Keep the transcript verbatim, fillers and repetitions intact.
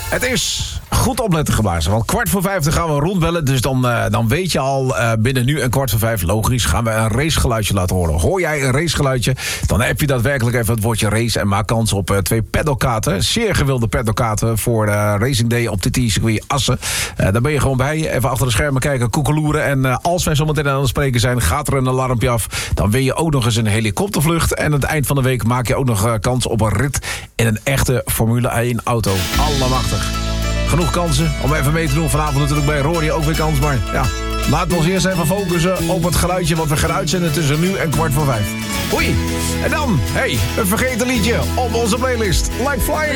Het is goed opletten geblazen, want kwart voor vijf dan gaan we rondbellen. Dus dan, uh, dan weet je al, uh, binnen nu en kwart voor vijf, logisch, gaan we een racegeluidje laten horen. Hoor jij een racegeluidje, dan heb je daadwerkelijk even het woordje race en maak kans op uh, twee paddelkaarten. Zeer gewilde paddelkaarten voor de Racing Day op T T-circuit Assen. Uh, daar ben je gewoon bij. Even achter de schermen kijken, koekeloeren. En uh, als wij zo meteen aan het spreken zijn, gaat er een alarmpje af. Dan win je ook nog eens een helikoptervlucht. En aan het eind van de week maak je ook nog uh, kans op een rit in een echte Formule één auto. Allemachtig. Genoeg kansen om even mee te doen. Vanavond natuurlijk bij Rory ook weer kans. Maar ja, laten we ons eerst even focussen op het geluidje wat we gaan uitzenden tussen nu en kwart voor vijf. Oei. En dan, hey, een vergeten liedje op onze playlist. Like Flying.